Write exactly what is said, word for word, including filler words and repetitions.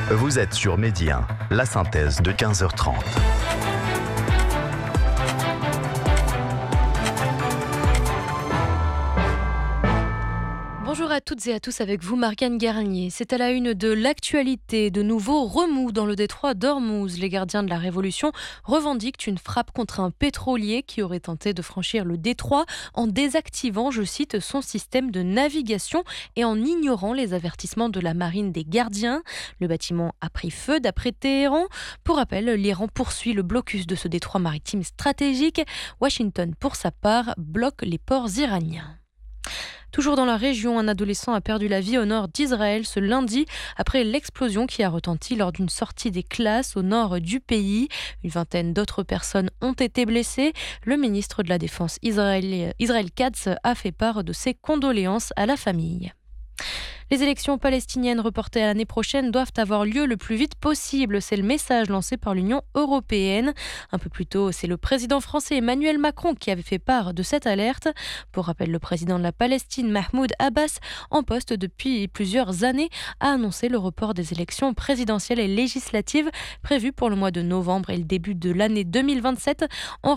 Vous êtes sur Midi un, la synthèse de quinze heures trente. Bonjour à toutes et à tous, avec vous Marianne Garnier. C'est à la une de l'actualité. De nouveaux remous dans le détroit d'Ormuz. Les gardiens de la Révolution revendiquent une frappe contre un pétrolier qui aurait tenté de franchir le détroit en désactivant, je cite, son système de navigation et en ignorant les avertissements de la marine des gardiens. Le bâtiment a pris feu d'après Téhéran. Pour rappel, l'Iran poursuit le blocus de ce détroit maritime stratégique. Washington, pour sa part, bloque les ports iraniens. Toujours dans la région, un adolescent a perdu la vie au nord d'Israël ce lundi après l'explosion qui a retenti lors d'une sortie des classes au nord du pays. Une vingtaine d'autres personnes ont été blessées. Le ministre de la Défense Israël, Israël Katz a fait part de ses condoléances à la famille. Les élections palestiniennes reportées à l'année prochaine doivent avoir lieu le plus vite possible. C'est le message lancé par l'Union européenne. Un peu plus tôt, c'est le président français Emmanuel Macron qui avait fait part de cette alerte. Pour rappel, le président de la Palestine, Mahmoud Abbas, en poste depuis plusieurs années, a annoncé le report des élections présidentielles et législatives prévues pour le mois de novembre et le début de l'année deux mille vingt-sept en